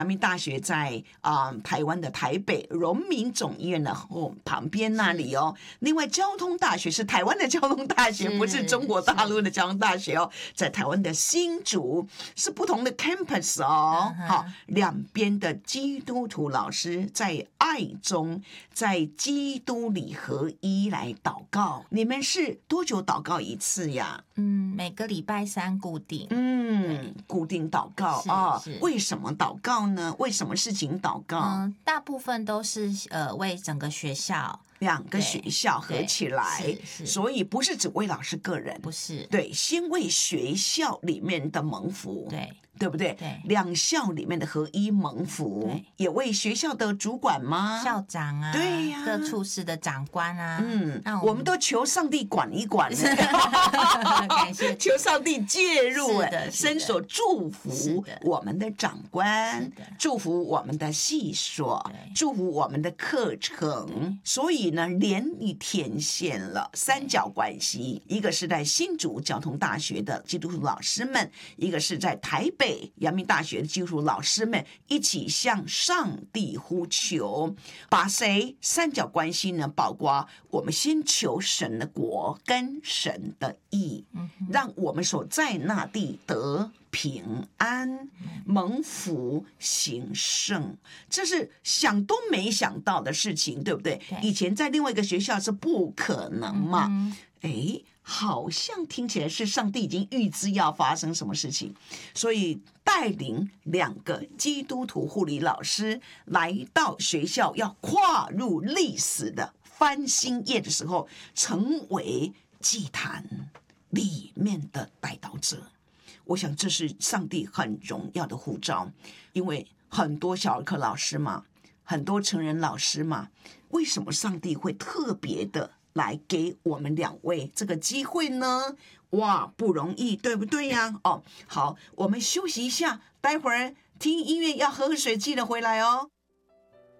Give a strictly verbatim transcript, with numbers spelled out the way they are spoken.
阳明大学在啊、呃、台湾的台北荣民总医院的后旁边那里哦。另外，交通大学是台湾的交通大学，不是中国大陆的交通大学哦，在台湾的新竹是不同的 campus 哦。好、uh-huh. 两边的基督徒老师在爱中，在基督里合一来祷告。你们是多久祷告一次呀？ 嗯，每个礼拜三固定。 嗯，固定祷告啊、哦。为什么祷告呢？为什么事情祷告？ 嗯，大部分都是呃为整个学校。 两个学校合起来，所以不是只为老师个人， 不是， 对，先为学校里面的蒙福， 对， 对不对？ 对， 两校里面的合一蒙福，也为学校的主管吗？ 校长啊， 对呀、啊， 各处室的长官啊， 嗯，我们, 我们都求上帝管一管， 感谢， 求上帝介入，伸手祝福我们的长官，祝福我们的系所，祝福我们的课程，所以呢，连你填现了三角关系，一个是在新竹交通大学的基督徒老师们，一个是在台北阳明大学的基督徒老师们，一起向上帝呼求，把谁三角关系呢？包括我们先求神的国跟神的义，让我们所在那地得平安，蒙福兴盛，这是想都没想到的事情，对不对？对，以前在另外一个学校是不可能嘛。嗯，诶，好像听起来是上帝已经预知要发生什么事情，所以带领两个基督徒护理老师来到学校，要跨入历史的翻新页的时候，成为祭坛里面的带导者。我想这是上帝很荣耀的呼召，因为很多小儿科老师嘛，很多成人老师嘛，为什么上帝会特别的来给我们两位这个机会呢？哇，不容易，对不对呀？哦，好，我们休息一下，待会儿听音乐，要喝喝水，记得回来哦。